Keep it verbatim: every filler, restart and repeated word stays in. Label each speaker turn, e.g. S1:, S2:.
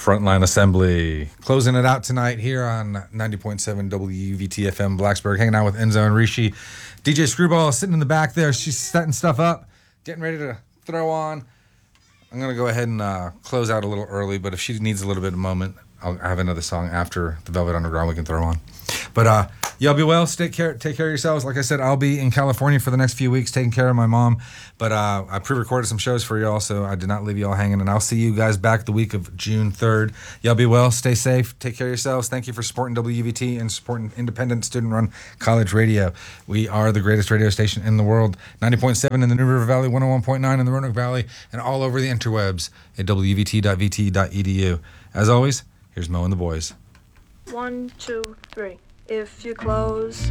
S1: Frontline Assembly. Closing it out tonight here on ninety point seven W U V T F M Blacksburg. Hanging out with Enzo and Rishi. D J Screwball sitting in the back there. She's setting stuff up, getting ready to throw on. I'm going to go ahead and uh, close out a little early, but if she needs a little bit of moment, I'll have another song after the Velvet Underground we can throw on. But uh, y'all be well. Take care, take care of yourselves. Like I said, I'll be in California for the next few weeks taking care of my mom. But uh, I pre-recorded some shows for y'all, so I did not leave y'all hanging. And I'll see you guys back the week of June third. Y'all be well. Stay safe. Take care of yourselves. Thank you for supporting W U V T and supporting independent student-run college radio. We are the greatest radio station in the world. ninety point seven in the New River Valley, one oh one point nine in the Roanoke Valley, and all over the interwebs at w v t dot v t dot e d u. As always, here's Mo and the boys.
S2: One, two, three. If you close